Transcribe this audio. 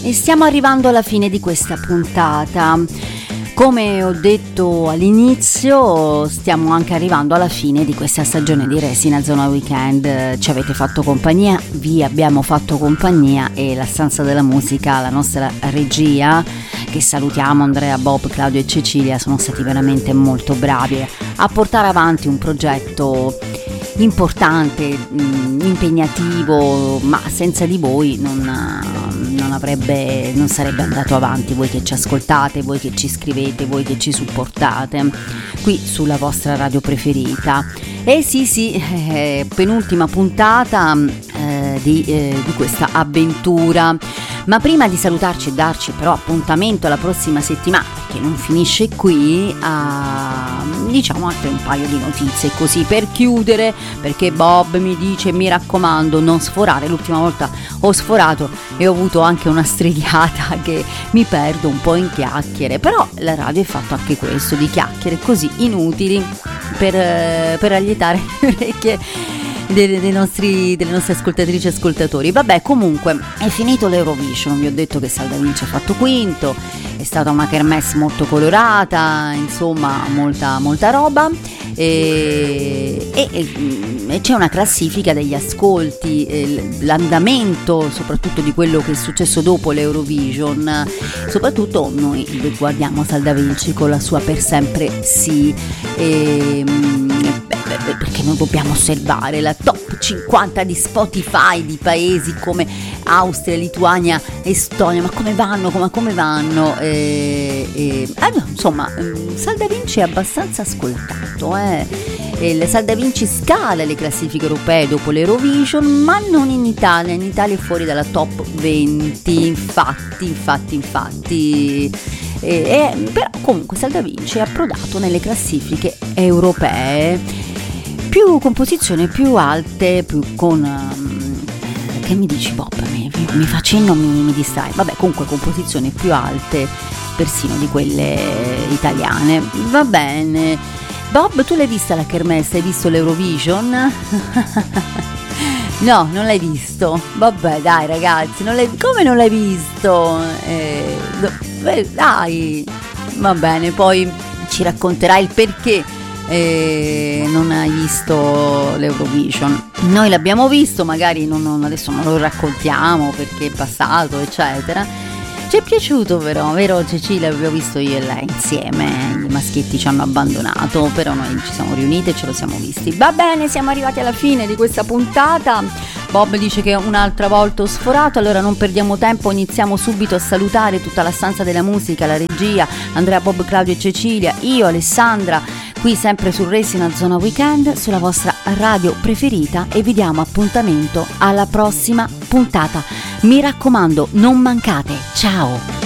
E stiamo arrivando alla fine di questa puntata. Come ho detto all'inizio, stiamo anche arrivando alla fine di questa stagione di Resina Zona Weekend. Ci avete fatto compagnia, vi abbiamo fatto compagnia e la stanza della musica, la nostra regia, che salutiamo, Andrea, Bob, Claudio e Cecilia, sono stati veramente molto bravi a portare avanti un progetto importante, impegnativo, ma senza di voi non sarebbe andato avanti, voi che ci ascoltate, voi che ci scrivete, voi che ci supportate qui sulla vostra radio preferita. E sì, penultima puntata di questa avventura. Ma prima di salutarci e darci però appuntamento alla prossima settimana, perché non finisce qui, diciamo anche un paio di notizie così per chiudere, perché Bob mi dice, mi raccomando, non sforare. L'ultima volta ho sforato e ho avuto anche una strigliata che mi perdo un po' in chiacchiere, però la radio è fatto anche questo, di chiacchiere così inutili per allietare le orecchie delle nostre ascoltatrici e ascoltatori. Vabbè, comunque è finito l'Eurovision, vi ho detto che Salda Vinci ha fatto quinto, è stata una kermesse molto colorata, insomma molta roba, e c'è una classifica degli ascolti, l'andamento soprattutto di quello che è successo dopo l'Eurovision. Soprattutto noi guardiamo Salda Vinci con la sua Per sempre sì, perché noi dobbiamo osservare la top 50 di Spotify di paesi come Austria, Lituania, Estonia, ma come vanno, come vanno, insomma Salda Vinci è abbastanza ascoltato, il Salda Vinci scala le classifiche europee dopo l'Eurovision, ma non in Italia è fuori dalla top 20, infatti, però comunque Salda Vinci è approdato nelle classifiche europee, più composizioni più alte, più con che mi dici Bob, mi fa cenno, mi distrai, vabbè, comunque composizioni più alte persino di quelle italiane. Va bene Bob, tu l'hai vista la kermesse? Hai visto l'Eurovision? No, non l'hai visto? Vabbè, dai ragazzi, come non l'hai visto? Dai, va bene, poi ci racconterai il perché non hai visto l'Eurovision. Noi l'abbiamo visto, magari adesso non lo raccontiamo perché è passato, eccetera. Ci è piaciuto però, vero Cecilia? Abbiamo visto io e lei insieme, i maschietti ci hanno abbandonato, però noi ci siamo riuniti e ce lo siamo visti. Va bene, siamo arrivati alla fine di questa puntata. Bob dice che un'altra volta ho sforato, allora non perdiamo tempo, iniziamo subito a salutare tutta la stanza della musica, la regia, Andrea, Bob, Claudio e Cecilia, io, Alessandra, qui sempre su Resina Zona Weekend, sulla vostra radio preferita, e vi diamo appuntamento alla prossima puntata. Mi raccomando, non mancate, ciao!